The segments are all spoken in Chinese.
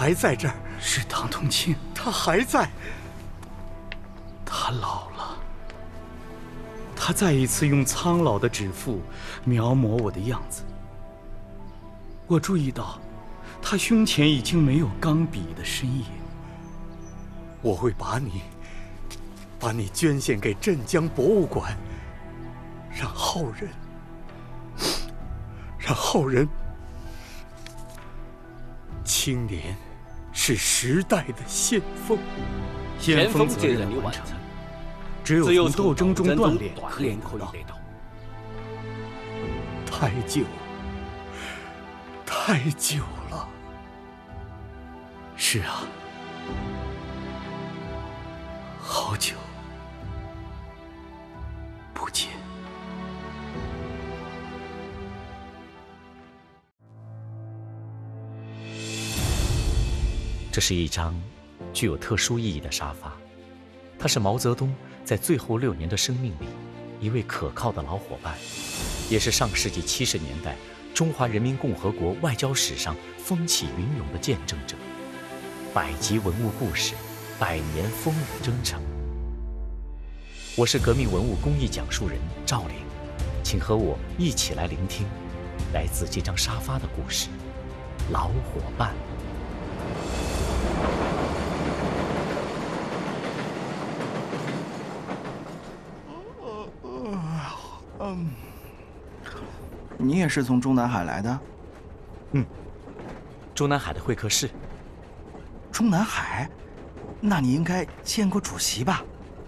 还在这儿。 是唐同庆， 他还在。 他老了。 他再一次用苍老的指腹描摹我的样子。我注意到，他胸前已经没有钢笔的身影。 我会把你捐献给镇江博物馆，让后人。青年是时代的先锋， 先锋责任完成，只有从斗争中锻炼可以得到。太久了。是啊，好久不见。 这是一张具有特殊意义的沙发，它是毛泽东在最后6年的生命里一位可靠的老伙伴，也是上世纪70年代中华人民共和国外交史上风起云涌的见证者。100集文物故事，100年风雨征程。我是革命文物公益讲述人赵玲，请和我一起来聆听来自这张沙发的故事——老伙伴。 你也是从中南海来的？ 中南海的会客室。 中南海？那你应该见过主席吧？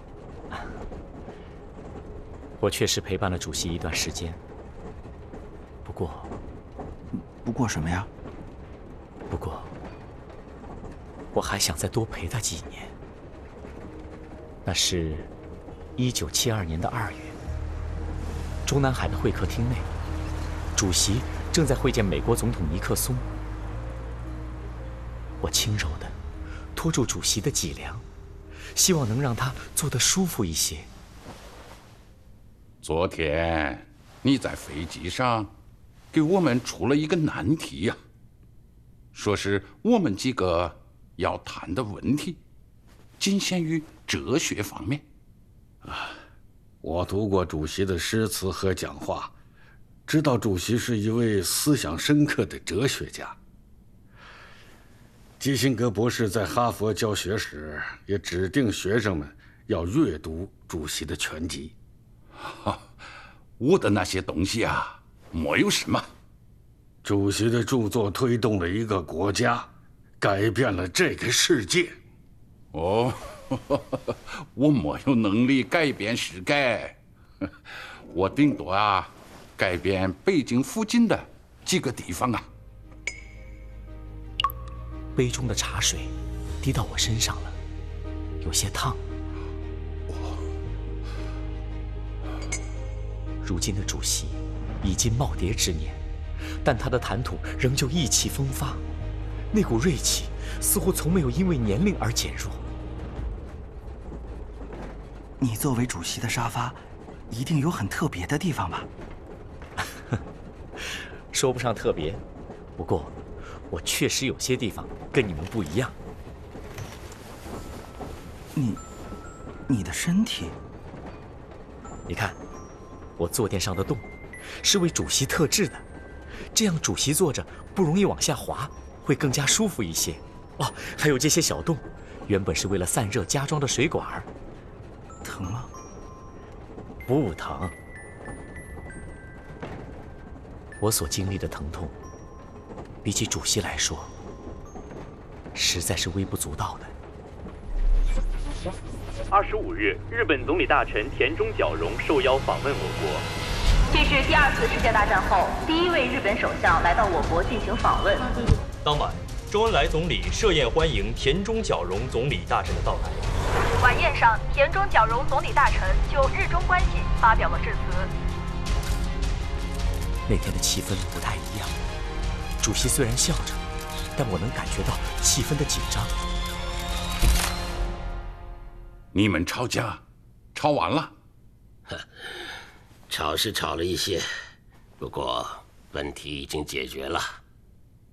我确实陪伴了主席一段时间，不过什么呀？ 不过我还想再多陪他几年。那是1972年的2月，中南海的会客厅内，主席正在会见美国总统尼克松。我轻柔地拖住主席的脊梁，希望能让他坐得舒服一些。 昨天你在飞机上给我们出了一个难题呀，说是我们几个要谈的问题仅限于哲学方面。 我读过主席的诗词和讲话，知道主席是一位思想深刻的哲学家。基辛格博士在哈佛教学时也指定学生们要阅读主席的全集。 我的那些东西啊，没有什么。 主席的著作推动了一个国家，改变了这个世界。 哦，我没有能力改变世界，我顶多改变北京附近的几个地方啊。 杯中的茶水滴到我身上了，有些烫。如今的主席已经耄耋之年，但他的谈吐仍旧意气风发，那股锐气似乎从没有因为年龄而减弱。 你作为主席的沙发，一定有很特别的地方吧？ 说不上特别，不过我确实有些地方跟你们不一样。 你的身体？ 你看，我坐垫上的洞是为主席特制的，这样主席坐着不容易往下滑，会更加舒服一些。哦，还有这些小洞，原本是为了散热加装的水管。 疼吗？ 不疼。我所经历的疼痛，比起主席来说，实在是微不足道的。 25日，日本总理大臣田中角荣受邀访问我国。 这是第2次世界大战后第1位日本首相来到我国进行访问。 当晚，周恩来总理设宴欢迎田中角荣总理大臣的到来。 晚宴上，田中角荣总理大臣就日中关系发表了致辞。 那天的气氛不太一样，主席虽然笑着，但我能感觉到气氛的紧张。 你们吵架，吵完了？ 吵是吵了一些，不过问题已经解决了。